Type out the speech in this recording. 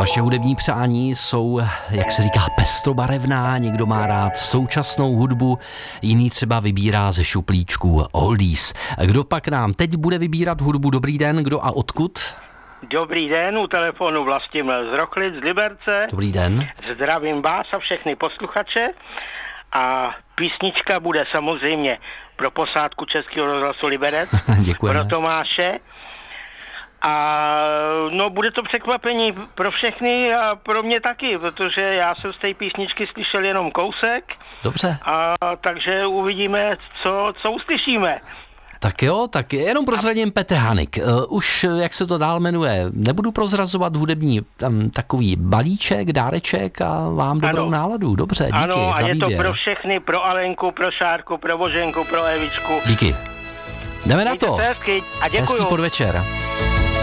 Vaše hudební přání jsou, jak se říká, pestrobarevná, někdo má rád současnou hudbu, jiný třeba vybírá ze šuplíčků oldies. Kdo pak nám teď bude vybírat hudbu? Dobrý den, kdo a odkud? Dobrý den, u telefonu Vlastimil z Rochlic, z Liberce. Dobrý den. Zdravím vás a všechny posluchače. A písnička bude samozřejmě pro posádku Českého rozhlasu Liberec. Děkujeme. Pro Tomáše. A no, bude to překvapení pro všechny a pro mě taky, protože já jsem z té písničky slyšel jenom kousek. Dobře. A takže uvidíme, co uslyšíme. Tak jo, tak jenom prozradím Petr Hanik. Už, jak se to dál jmenuje, nebudu prozrazovat hudební takový balíček, dáreček a vám dobrou náladu. Dobře, díky ano, a za je výběr. to pro všechny, pro Alenku, pro Šárku, pro Boženku, pro Evičku. Díky. Jdeme na to. Hezky a děkuju. Hezký podvečer.